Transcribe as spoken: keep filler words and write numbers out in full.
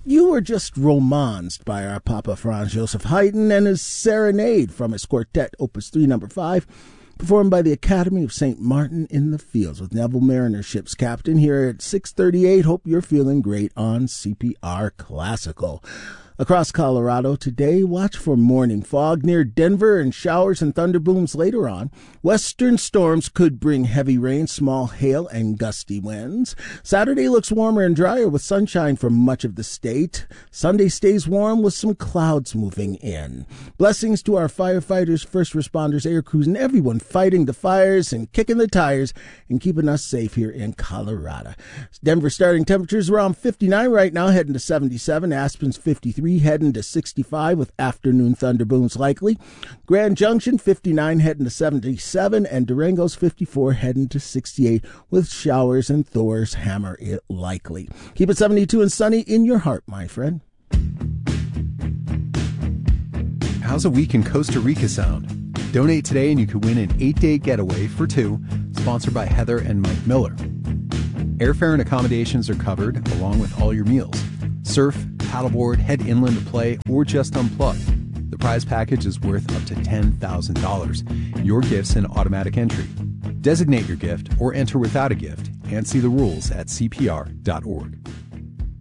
You were just romanced by our Papa Franz Joseph Haydn and his Serenade from his quartet, Opus three, number five, performed by the Academy of Saint Martin in the Fields with Neville Mariner, ship's captain, here at six thirty-eight. Hope you're feeling great on C P R Classical. Across Colorado today, watch for morning fog near Denver and showers and thunderbooms later on. Western storms could bring heavy rain, small hail, and gusty winds. Saturday looks warmer and drier with sunshine for much of the state. Sunday stays warm with some clouds moving in. Blessings to our firefighters, first responders, air crews, and everyone fighting the fires and kicking the tires and keeping us safe here in Colorado. Denver starting temperatures around fifty-nine right now, heading to seventy-seven. Aspen's fifty-three. Heading to sixty-five with afternoon thunderbooms likely. Grand Junction fifty-nine heading to seventy-seven, and Durango's fifty-four heading to sixty-eight with showers and Thor's hammer it likely. Keep it seventy-two and sunny in your heart, my friend. How's a week in Costa Rica sound? Donate today and you could win an eight-day getaway for two, sponsored by Heather and Mike Miller. Airfare and accommodations are covered along with all your meals. Surf, paddleboard, head inland to play, or just unplug. The prize package is worth up to ten thousand dollars. Your gift's an automatic entry. Designate your gift or enter without a gift and see the rules at C P R dot org.